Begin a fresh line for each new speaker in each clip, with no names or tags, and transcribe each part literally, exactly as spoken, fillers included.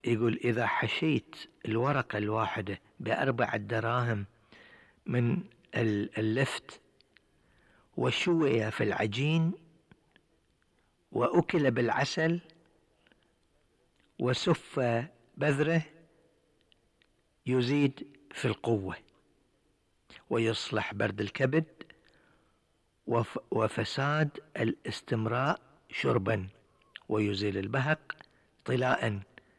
يقول إذا حشيت الورقة الواحدة بأربعة دراهم من اللفت وشوي في العجين وأكل بالعسل وسف بذره يزيد في القوة ويصلح برد الكبد وفساد الاستمراء شربا ويزيل البهق طلاء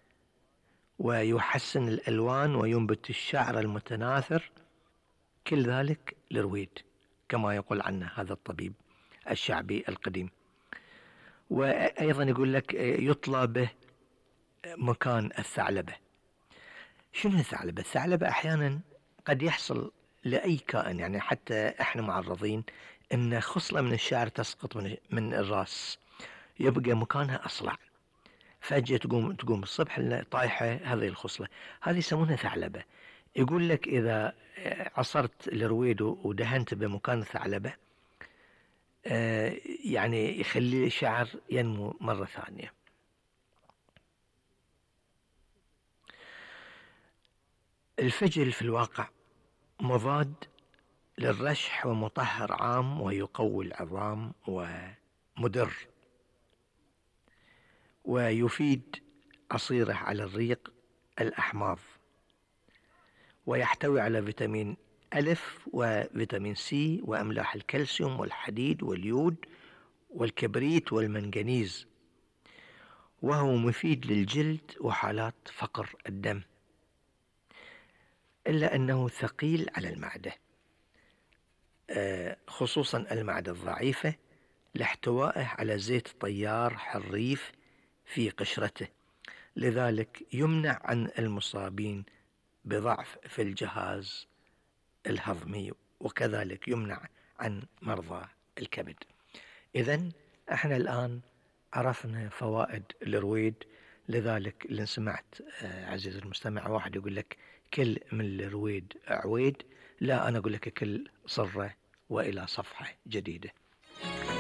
ويحسن الألوان وينبت الشعر المتناثر، كل ذلك الرويد كما يقول عنه هذا الطبيب الشعبي القديم. وأيضا يقول لك يطلى به مكان الثعلبة. شنو الثعلبة؟ الثعلبة أحيانا قد يحصل لأي كائن، يعني حتى احنا معرضين ان خصلة من الشعر تسقط من الرأس يبقى مكانها أصلع، فجأة تقوم تقوم الصبح طايحة هذه الخصلة، هذه يسمونها ثعلبة. يقول لك إذا عصرت الرويد ودهنت بمكان الثعلبة يعني يخلي الشعر ينمو مرة ثانية. الفجل في الواقع مضاد للرشح ومطهر عام ويقوي العظام ومدر، ويفيد عصيره على الريق الأحماض، ويحتوي على فيتامين ألف وفيتامين سي وأملاح الكالسيوم والحديد واليود والكبريت والمنغنيز، وهو مفيد للجلد وحالات فقر الدم، إلا أنه ثقيل على المعدة خصوصا المعدة الضعيفة لاحتوائه على زيت طيار حريف في قشرته، لذلك يمنع عن المصابين بضعف في الجهاز الهضمي، وكذلك يمنع عن مرضى الكبد. إذن احنا الآن عرفنا فوائد الرويد، لذلك اللي سمعت عزيزي المستمع واحد يقول لك كل من الرويد عويد، لا أنا أقول لك كل صرة وإلى صفحة جديدة.